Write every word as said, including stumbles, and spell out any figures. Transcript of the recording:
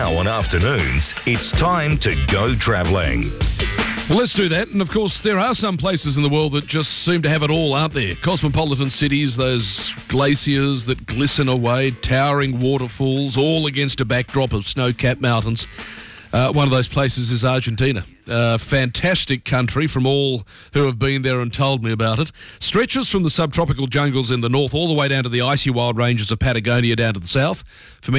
Now on afternoons, it's time to go travelling. Well, let's do that. And, of course, there are some places in the world that just seem to have it all, aren't there? Cosmopolitan cities, those glaciers that glisten away, towering waterfalls, all against a backdrop of snow-capped mountains. Uh, one of those places is Argentina. Uh, fantastic country from all who have been there and told me about it. Stretches from the subtropical jungles in the north all the way down to the icy wild ranges of Patagonia down to the south. For